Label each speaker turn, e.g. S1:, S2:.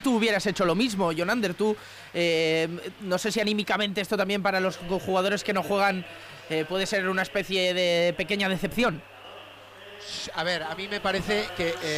S1: tú hubieras hecho lo mismo, Jonander. Tú, no sé si anímicamente esto también para los jugadores que no juegan puede ser una especie de pequeña decepción.
S2: A ver, a mí me parece que